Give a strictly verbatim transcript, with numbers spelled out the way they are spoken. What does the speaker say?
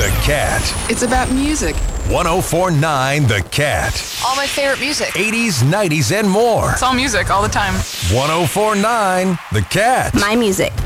The Cat. It's about music. one oh four point nine The Cat. All my favorite music. eighties, nineties, and more. It's all music all the time. one oh four point nine The Cat. My music.